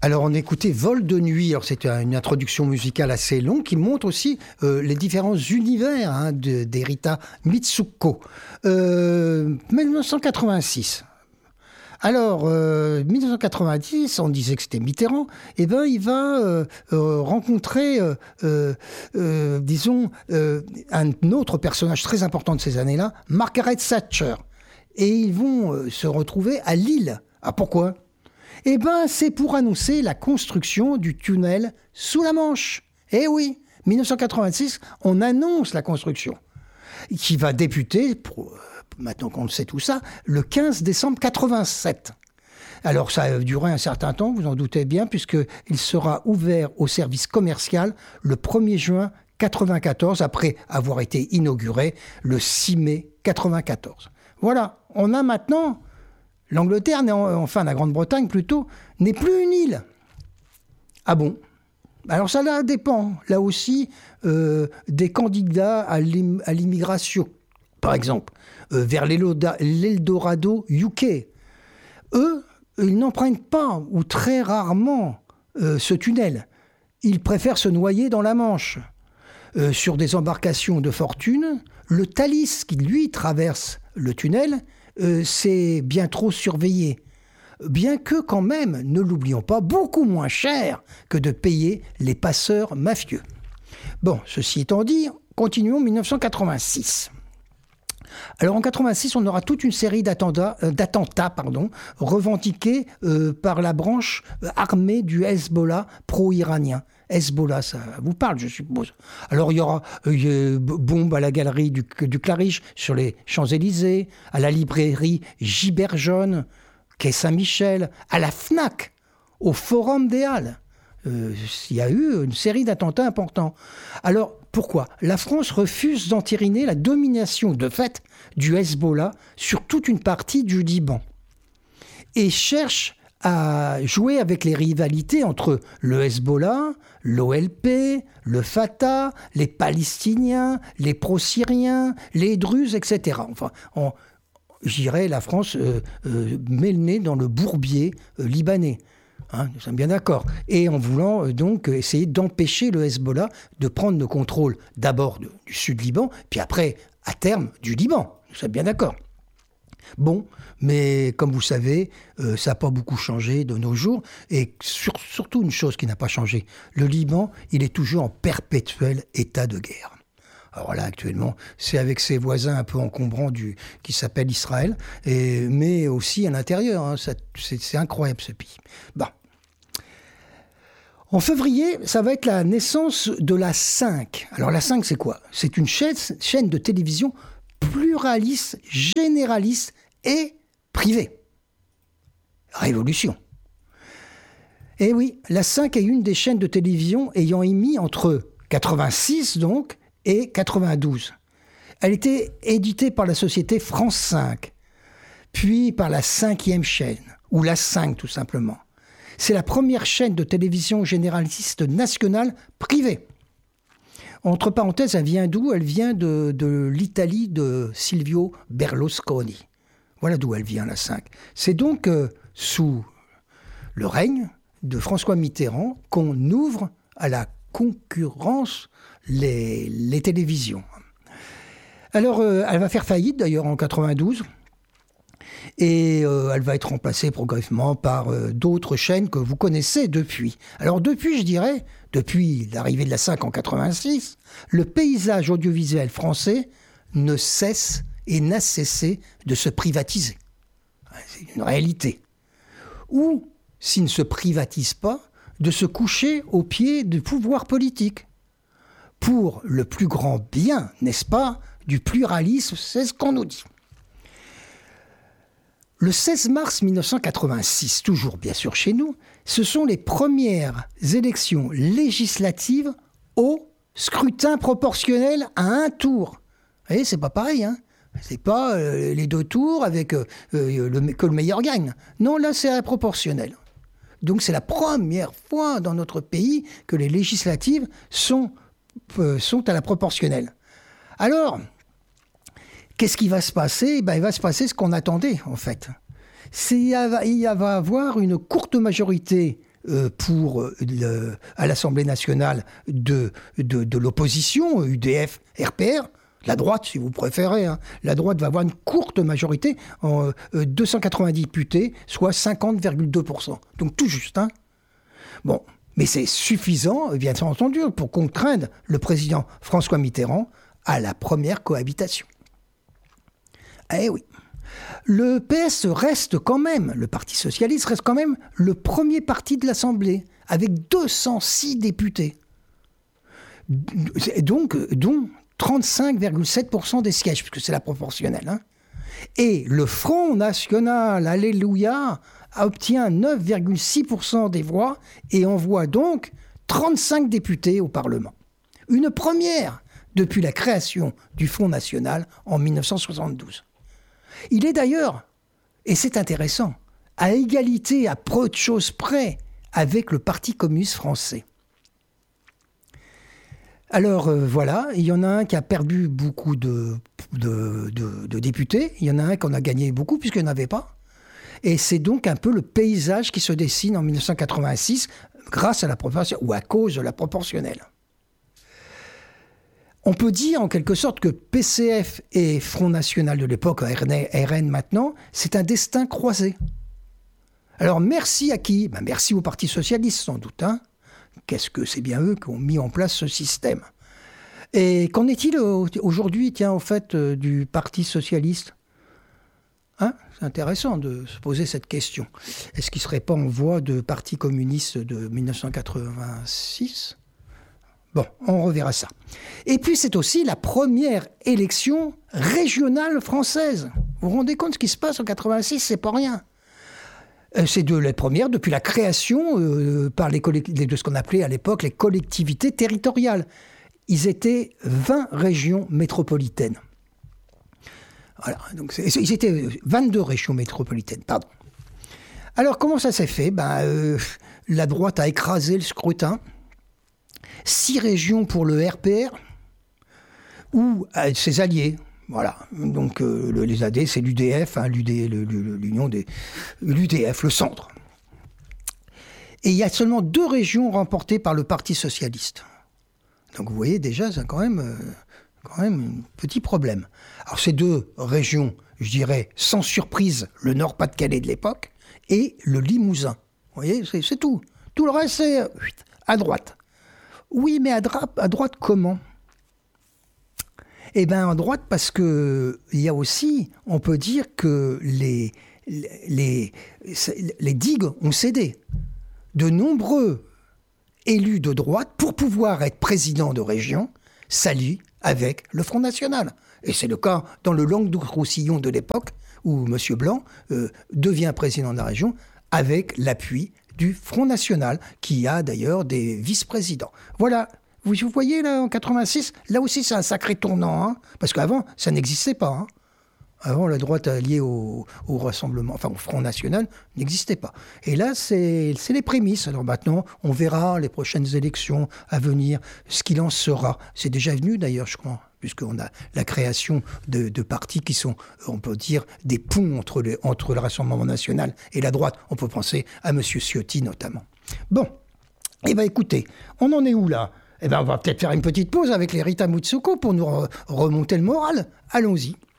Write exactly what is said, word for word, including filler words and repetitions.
Alors on écoutait Vol de nuit, alors c'est une introduction musicale assez longue qui montre aussi euh, les différents univers hein, de, d'Erita Mitsuko. Euh, dix-neuf cent quatre-vingt-six. Alors, euh, dix-neuf cent quatre-vingt-dix, on disait que c'était Mitterrand, et eh ben il va euh, euh, rencontrer, euh, euh, euh, disons, euh, un autre personnage très important de ces années-là, Margaret Thatcher. Et ils vont euh, se retrouver à Lille. Ah, pourquoi ? Eh ben, c'est pour annoncer la construction du tunnel sous la Manche. Eh oui, dix-neuf cent quatre-vingt-six, on annonce la construction, qui va débuter, pour, maintenant qu'on sait tout ça, le quinze décembre quatre-vingt-sept. Alors, ça a duré un certain temps, vous en doutez bien, puisqu'il sera ouvert au service commercial le premier juin quatre-vingt-quatorze, après avoir été inauguré le six mai quatre-vingt-quatorze. Voilà, on a maintenant... L'Angleterre, enfin la Grande-Bretagne plutôt, n'est plus une île. Ah bon ? Alors ça là dépend, là aussi, euh, des candidats à, l'im- à l'immigration, par exemple, euh, vers l'Eldorado U K. Eux, ils n'empruntent pas, ou très rarement, euh, ce tunnel. Ils préfèrent se noyer dans la Manche. Euh, sur des embarcations de fortune, le Thalys, qui lui traverse le tunnel, Euh, c'est bien trop surveillé. Bien que quand même, ne l'oublions pas, beaucoup moins cher que de payer les passeurs mafieux. Bon, ceci étant dit, continuons dix-neuf cent quatre-vingt-six. Alors en quatre-vingt-six, on aura toute une série d'attentats, euh, d'attentats pardon, revendiqués euh, par la branche euh, armée du Hezbollah pro-iranien. Hezbollah, ça vous parle, je suppose. Alors, il y aura euh, bombe à la galerie du, du Claridge sur les Champs-Élysées, à la librairie Giberjonne, quai Saint-Michel, à la Fnac, au Forum des Halles. Euh, il y a eu une série d'attentats importants. Alors, pourquoi ? La France refuse d'entériner la domination de fait du Hezbollah sur toute une partie du Liban et cherche à jouer avec les rivalités entre le Hezbollah, l'O L P, le Fatah, les Palestiniens, les pro-syriens, les Druzes, et cetera. Enfin, on, je dirais, la France euh, euh, met le nez dans le bourbier euh, libanais. Hein, nous sommes bien d'accord. Et en voulant euh, donc essayer d'empêcher le Hezbollah de prendre le contrôle d'abord de, du sud-Liban, puis après, à terme, du Liban. Nous sommes bien d'accord. Bon, mais comme vous savez, euh, ça n'a pas beaucoup changé de nos jours. Et sur, surtout une chose qui n'a pas changé, le Liban, il est toujours en perpétuel état de guerre. Alors là, actuellement, c'est avec ses voisins un peu encombrants du, qui s'appellent Israël, et, mais aussi à l'intérieur. Hein, ça, c'est, c'est incroyable ce pays. Bon. En février, ça va être la naissance de la cinq. Alors la cinq, c'est quoi ? C'est une chaîne, chaîne de télévision pluraliste, généraliste et privée. Révolution. Et oui, la cinq est une des chaînes de télévision ayant émis entre quatre-vingt-six donc et quatre-vingt-douze. Elle était éditée par la société France cinq, puis par la cinquième chaîne, ou la cinq tout simplement. C'est la première chaîne de télévision généraliste nationale privée. Entre parenthèses, elle vient d'où ? Elle vient de, de l'Italie de Silvio Berlusconi. Voilà d'où elle vient, la cinq. C'est donc euh, sous le règne de François Mitterrand qu'on ouvre à la concurrence les, les télévisions. Alors, euh, elle va faire faillite d'ailleurs en quatre-vingt-douze. Et euh, elle va être remplacée progressivement par euh, d'autres chaînes que vous connaissez depuis. Alors depuis, je dirais, depuis l'arrivée de la cinq en quatre-vingt-six, le paysage audiovisuel français ne cesse et n'a cessé de se privatiser. C'est une réalité. Ou, s'il ne se privatise pas, de se coucher au pied du pouvoir politique. Pour le plus grand bien, n'est-ce pas, du pluralisme, c'est ce qu'on nous dit. Le seize mars mille neuf cent quatre-vingt-six, toujours bien sûr chez nous, ce sont les premières élections législatives au scrutin proportionnel à un tour. Vous voyez, c'est pas pareil, hein. C'est pas euh, les deux tours avec euh, euh, le, que le meilleur gagne. Non, là, c'est à la proportionnelle. Donc, c'est la première fois dans notre pays que les législatives sont, euh, sont à la proportionnelle. Alors, qu'est-ce qui va se passer ? Ben, il va se passer ce qu'on attendait, en fait. C'est, il va y avoir une courte majorité euh, pour le, à l'Assemblée nationale de, de, de l'opposition, U D F, R P R, la droite si vous préférez. Hein. La droite va avoir une courte majorité, en euh, deux cent quatre-vingts députés, soit cinquante virgule deux pour cent. Donc tout juste. Hein. Bon, mais c'est suffisant, bien entendu, pour contraindre le président François Mitterrand à la première cohabitation. Eh oui. Le P S reste quand même, le Parti socialiste reste quand même le premier parti de l'Assemblée, avec deux cent six députés. Donc, dont trente-cinq virgule sept pour cent des sièges, puisque c'est la proportionnelle. Hein. Et le Front National, alléluia, obtient neuf virgule six pour cent des voix et envoie donc trente-cinq députés au Parlement. Une première depuis la création du Front National en mille neuf cent soixante-douze. Il est d'ailleurs, et c'est intéressant, à égalité à peu de choses près avec le Parti communiste français. Alors euh, voilà, il y en a un qui a perdu beaucoup de, de, de, de députés, il y en a un qui en a gagné beaucoup puisqu'il n'y en avait pas. Et c'est donc un peu le paysage qui se dessine en mille neuf cent quatre-vingt-six grâce à la proportionnelle, ou à cause de la proportionnelle. On peut dire en quelque sorte que P C F et Front National de l'époque, R N maintenant, c'est un destin croisé. Alors merci à qui ? Ben, merci au Parti Socialiste sans doute. Hein. Qu'est-ce que c'est bien eux qui ont mis en place ce système. Et qu'en est-il aujourd'hui, tiens, au fait, euh, du Parti Socialiste ? Hein ? C'est intéressant de se poser cette question. Est-ce qu'il ne serait pas en voie de Parti communiste de mille neuf cent quatre-vingt-six ? Bon, on reverra ça. Et puis c'est aussi la première élection régionale française. Vous vous rendez compte de ce qui se passe en quatre-vingt-six, c'est pas rien. C'est de la première depuis la création euh, par les de ce qu'on appelait à l'époque les collectivités territoriales. Ils étaient vingt régions métropolitaines. Voilà, donc ils étaient vingt-deux régions métropolitaines, pardon. Alors comment ça s'est fait ? Ben, euh, la droite a écrasé le scrutin. Six régions pour le R P R ou euh, ses alliés. Voilà. Donc euh, le, les A D, c'est l'U D F, hein, l'U D, le, le, l'Union des l'U D F, le centre. Et il y a seulement deux régions remportées par le Parti socialiste. Donc vous voyez déjà, c'est quand même, euh, quand même un petit problème. Alors ces deux régions, je dirais sans surprise, le Nord-Pas-de-Calais de l'époque et le Limousin. Vous voyez, c'est, c'est tout. Tout le reste, c'est euh, à droite. Oui, mais à, dra- à droite, comment ? Eh bien, à droite, parce qu'il y a aussi, on peut dire que les, les, les digues ont cédé. De nombreux élus de droite, pour pouvoir être président de région, s'allient avec le Front National. Et c'est le cas dans le Languedoc-Roussillon de l'époque, où M. Blanc euh, devient président de la région avec l'appui du Front National, qui a d'ailleurs des vice-présidents. Voilà, vous, vous voyez là en quatre-vingt-six, là aussi c'est un sacré tournant, hein, parce qu'avant ça n'existait pas. Hein. Avant la droite alliée au, au Rassemblement, enfin au Front National, n'existait pas. Et là c'est, c'est les prémices. Alors maintenant on verra les prochaines élections à venir, ce qu'il en sera. C'est déjà venu d'ailleurs je crois, puisqu'on a la création de, de partis qui sont, on peut dire, des ponts entre, les, entre le Rassemblement national et la droite. On peut penser à M. Ciotti notamment. Bon, eh bien écoutez, on en est où là ? Eh bien on va peut-être faire une petite pause avec les Rita Mitsouko pour nous re- remonter le moral. Allons-y.